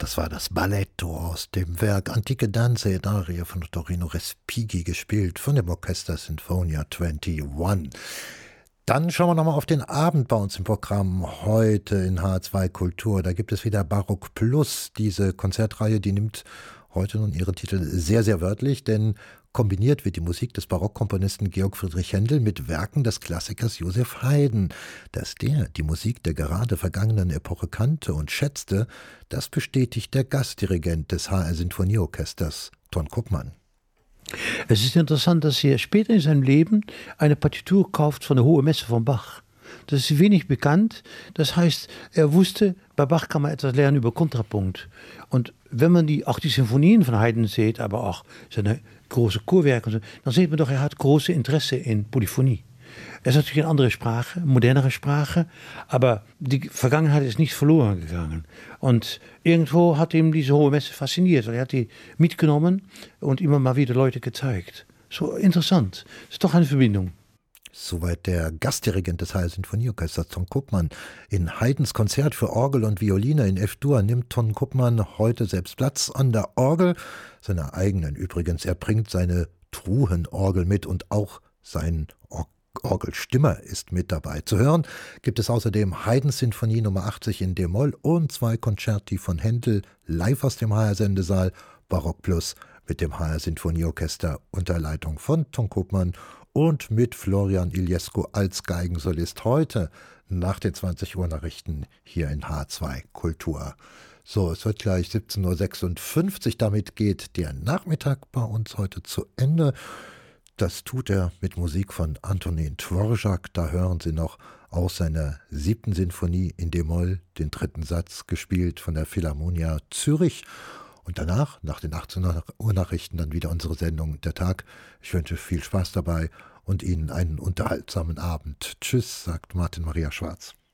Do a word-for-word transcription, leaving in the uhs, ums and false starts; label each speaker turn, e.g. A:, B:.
A: Das war das Balletto aus dem Werk Antiche Danze ed Arie von Vittorino Respighi, gespielt von dem Orchester Sinfonia einundzwanzig. Dann schauen wir nochmal auf den Abend bei uns im Programm heute in H zwei Kultur. Da gibt es wieder Barock Plus, diese Konzertreihe, die nimmt heute nun ihren Titel sehr, sehr wörtlich, denn kombiniert wird die Musik des Barockkomponisten Georg Friedrich Händel mit Werken des Klassikers Joseph Haydn. Dass der die Musik der gerade vergangenen Epoche kannte und schätzte, das bestätigt der Gastdirigent des H R Sinfonieorchesters, Ton Koopman.
B: Es ist interessant, dass er später in seinem Leben eine Partitur kauft von der Hohe Messe von Bach. Das ist wenig bekannt. Das heißt, er wusste, bei Bach kann man etwas lernen über Kontrapunkt. Und wenn man die, auch die Sinfonien von Haydn sieht, aber auch seine große Chorwerke, und so, dann sieht man doch, er hat große Interesse in Polyphonie. Es ist natürlich eine andere Sprache, modernere Sprache, aber die Vergangenheit ist nicht verloren gegangen. Und irgendwo hat ihm diese Hohe Messe fasziniert. Er hat die mitgenommen und immer mal wieder Leute gezeigt. So interessant. Das ist doch eine Verbindung.
A: Soweit der Gastdirigent des H R Sinfonieorchesters, Ton Koopman. In Haydns Konzert für Orgel und Violine in F-Dur nimmt Ton Koopman heute selbst Platz an der Orgel, seiner eigenen übrigens. Er bringt seine Truhenorgel mit und auch sein Orgel. Orgelstimmer ist mit dabei. Zu hören gibt es außerdem Haydns Sinfonie Nummer achtzig in D-Moll und zwei Concerti von Händel live aus dem H R-Sendesaal, Barock Plus mit dem H R Sinfonieorchester unter Leitung von Ton Koopman und mit Florian Iliescu als Geigensolist heute nach den zwanzig Uhr Nachrichten hier in H zwei Kultur. So, es wird gleich siebzehn Uhr sechsundfünfzig. Damit geht der Nachmittag bei uns heute zu Ende. Das tut er mit Musik von Antonin Dvorak. Da hören Sie noch aus seiner siebten Sinfonie in D-Moll den dritten Satz, gespielt von der Philharmonia Zürich. Und danach, nach den achtzehn Uhr Nachrichten, dann wieder unsere Sendung Der Tag. Ich wünsche viel Spaß dabei und Ihnen einen unterhaltsamen Abend. Tschüss, sagt Martin Maria Schwarz.